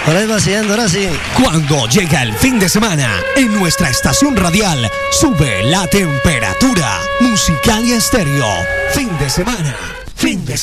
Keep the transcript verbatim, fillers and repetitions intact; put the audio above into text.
Por ahí va siguiendo, ahora sí. Cuando llega el fin de semana, en nuestra estación radial sube la temperatura. Musical y Estéreo. Fin de semana. Fin de semana.